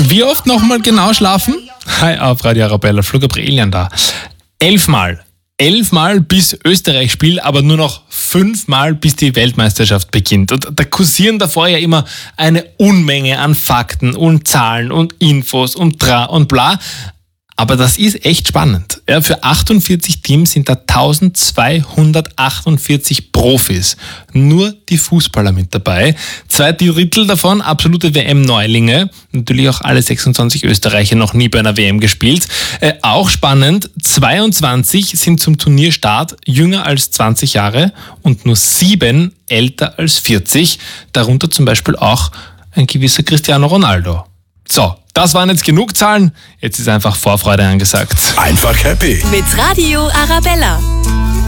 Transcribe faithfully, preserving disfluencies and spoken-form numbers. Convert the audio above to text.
Wie oft nochmal genau schlafen? Hi, auf Radio Arabella, Flo Gabrielian da. Elfmal. Elfmal bis Österreich spielt, aber nur noch fünfmal bis die Weltmeisterschaft beginnt. Und da kursieren davor ja immer eine Unmenge an Fakten und Zahlen und Infos und Tra und bla. Aber das ist echt spannend. Ja, für achtundvierzig Teams sind da eintausendzweihundertachtundvierzig Profis. Nur die Fußballer mit dabei. Zwei Drittel davon absolute W M-Neulinge. Natürlich auch alle sechsundzwanzig Österreicher noch nie bei einer W M gespielt. Äh, auch spannend, zweiundzwanzig sind zum Turnierstart jünger als zwanzig Jahre und nur sieben älter als vierzig. Darunter zum Beispiel auch ein gewisser Cristiano Ronaldo. So, das waren jetzt genug Zahlen. Jetzt ist einfach Vorfreude angesagt. Einfach happy. Mit Radio Arabella.